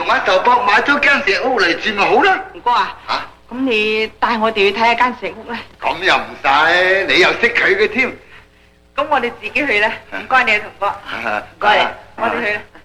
阿壽伯買咗間石屋嚟住咪好啦。 唔哥啊，咁你帶我哋去睇下間石屋咧？ 咁又唔使，你又識佢嘅添。 咁我哋自己去咧。唔該你啊，同哥。唔該你，我哋去啦。